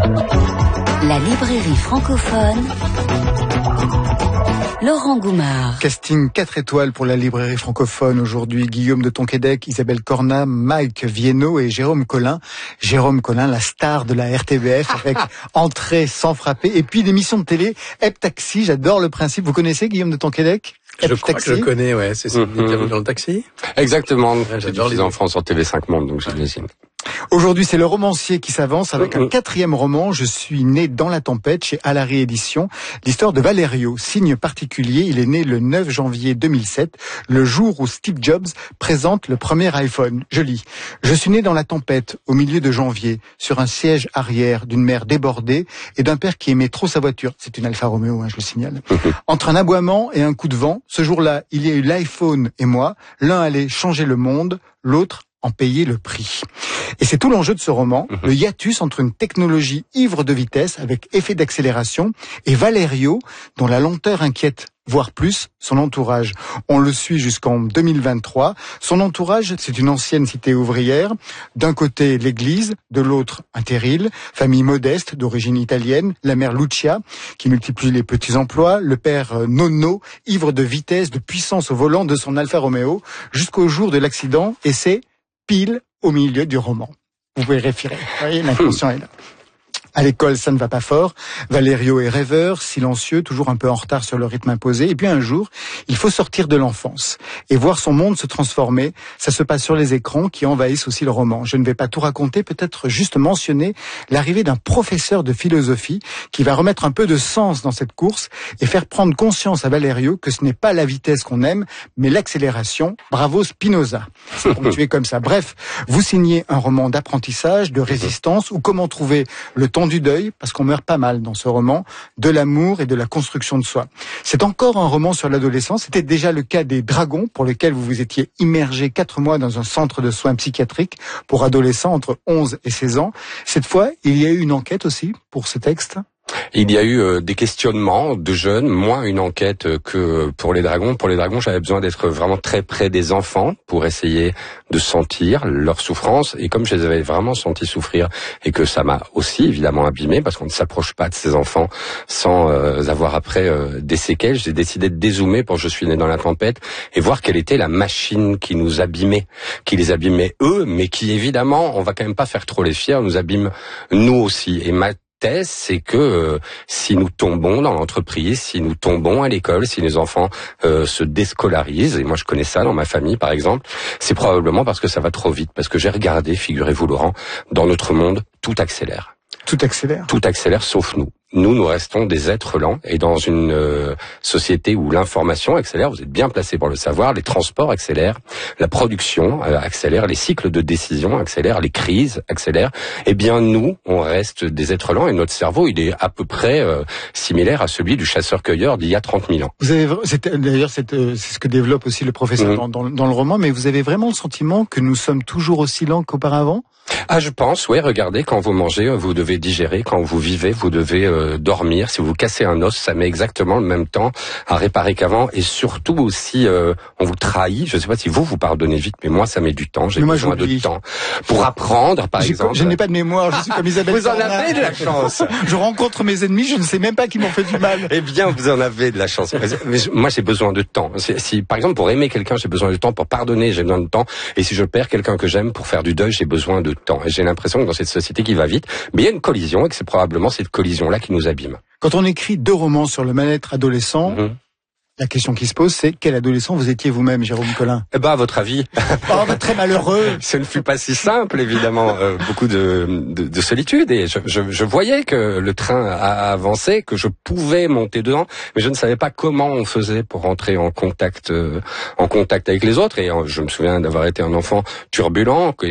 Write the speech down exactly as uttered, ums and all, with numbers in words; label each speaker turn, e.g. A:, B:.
A: La librairie francophone, Laurent Goumard.
B: Casting quatre étoiles pour la librairie francophone aujourd'hui. Guillaume de Tonquédec, Isabelle Cornat, Mike Viennot et Jérôme Collin. Jérôme Collin, la star de la R T B F avec Entrée sans frapper. Et puis l'émission de télé Hep Taxi, j'adore le principe. Vous connaissez Guillaume de Tonquédec?
C: Je crois que je le connais, ouais. C'est ça, mmh. Dans le taxi.
D: Exactement.
C: Ouais,
D: j'adore les enfants sur T V cinq Monde, donc j'imagine.
B: Aujourd'hui, c'est le romancier qui s'avance avec
D: mmh.
B: un quatrième roman. Je suis né dans la tempête chez Alary Éditions. L'histoire de Valerio, signe particulier. Il est né le neuf janvier deux mille sept, le jour où Steve Jobs présente le premier iPhone. Je lis. Je suis né dans la tempête, au milieu de janvier, sur un siège arrière d'une mère débordée et d'un père qui aimait trop sa voiture. C'est une Alfa Romeo, hein, je le signale. Mmh. Entre un aboiement et un coup de vent, ce jour-là, il y a eu l'iPhone et moi. L'un allait changer le monde, l'autre en payer le prix. Et c'est tout l'enjeu de ce roman, mmh. le hiatus entre une technologie ivre de vitesse avec effet d'accélération et Valerio, dont la lenteur inquiète, voire plus, son entourage. On le suit jusqu'en deux mille vingt-trois. Son entourage, c'est une ancienne cité ouvrière. D'un côté, l'église, de l'autre, un terril. Famille modeste, d'origine italienne. La mère Lucia, qui multiplie les petits emplois. Le père Nonno, ivre de vitesse, de puissance au volant de son Alfa Romeo, jusqu'au jour de l'accident. Et c'est pile au milieu du roman. Vous pouvez référer. Vous voyez, l'inconscient est là. À l'école, ça ne va pas fort. Valerio est rêveur, silencieux, toujours un peu en retard sur le rythme imposé. Et puis un jour, il faut sortir de l'enfance et voir son monde se transformer. Ça se passe sur les écrans qui envahissent aussi le roman. Je ne vais pas tout raconter, peut-être juste mentionner l'arrivée d'un professeur de philosophie qui va remettre un peu de sens dans cette course et faire prendre conscience à Valerio que ce n'est pas la vitesse qu'on aime, mais l'accélération. Bravo Spinoza. C'est ponctué comme ça. Bref, vous signez un roman d'apprentissage, de résistance, ou comment trouver le temps du deuil, parce qu'on meurt pas mal dans ce roman, de l'amour et de la construction de soi. C'est encore un roman sur l'adolescence. C'était déjà le cas des Dragons, pour lequel vous vous étiez immergé quatre mois dans un centre de soins psychiatriques pour adolescents entre onze et seize ans. Cette fois, il y a eu une enquête aussi pour ce texte.
D: Il y a eu euh, des questionnements de jeunes, moins une enquête que pour les Dragons. Pour les Dragons, j'avais besoin d'être vraiment très près des enfants pour essayer de sentir leur souffrance. Et comme je les avais vraiment sentis souffrir et que ça m'a aussi évidemment abîmé, parce qu'on ne s'approche pas de ces enfants sans euh, avoir après euh, des séquelles, j'ai décidé de dézoomer pour Je suis né dans la tempête et voir quelle était la machine qui nous abîmait, qui les abîmait eux, mais qui évidemment, on va quand même pas faire trop les fiers, nous abîme nous aussi. Et ma thèse, c'est que euh, si nous tombons dans l'entreprise, si nous tombons à l'école, si les enfants euh, se déscolarisent, et moi je connais ça dans ma famille par exemple, c'est probablement parce que ça va trop vite, parce que j'ai regardé, figurez-vous Laurent, dans notre monde, tout accélère.
B: Tout accélère.
D: Tout accélère sauf nous. Nous, nous restons des êtres lents et dans une euh, société où l'information accélère, vous êtes bien placé pour le savoir, les transports accélèrent, la production euh, accélère, les cycles de décision accélèrent, les crises accélèrent. Eh bien, nous, on reste des êtres lents et notre cerveau, il est à peu près euh, similaire à celui du chasseur-cueilleur d'il y a trente mille ans.
B: Vous avez, c'est, d'ailleurs, c'est, euh, c'est ce que développe aussi le professeur mmh. dans, dans, dans le roman, mais vous avez vraiment le sentiment que nous sommes toujours aussi lents qu'auparavant ?
D: Ah, je pense, oui, regardez, quand vous mangez, vous devez digérer, quand vous vivez, vous devez euh, dormir. Si vous cassez un os, ça met exactement le même temps à réparer qu'avant. Et surtout aussi, euh, on vous trahit. Je ne sais pas si vous, vous pardonnez vite, mais moi, ça met du temps. J'ai
B: moi,
D: besoin
B: j'oublie.
D: de temps pour apprendre, par
B: J'ai,
D: exemple.
B: Je n'ai pas de mémoire, je suis comme Isabelle
D: Vous en
B: Cornat.
D: avez de la chance.
B: Je rencontre mes ennemis, je ne sais même pas qui m'ont fait du mal.
D: Eh bien, vous en avez de la chance. Mais moi, j'ai besoin de temps. Si, si, par exemple, pour aimer quelqu'un, j'ai besoin de temps. Pour pardonner, j'ai besoin de temps. Et si je perds quelqu'un que j'aime, pour faire du deuil, j'ai besoin de temps. Et j'ai l'impression que dans cette société qui va vite, mais il y a une collision et que c'est probablement cette collision-là qui nous abîme.
B: Quand on écrit deux romans sur le mal-être adolescent, mmh. la question qui se pose, c'est quel adolescent vous étiez vous-même, Jérôme Collin ?
D: Eh ben, à votre avis.
B: Oh, bah, très malheureux.
D: Ce ne fut pas si simple, évidemment. Euh, beaucoup de, de, de solitude. Et je, je, je voyais que le train a avancé, que je pouvais monter dedans, mais je ne savais pas comment on faisait pour rentrer en contact, euh, en contact avec les autres. Et euh, je me souviens d'avoir été un enfant turbulent,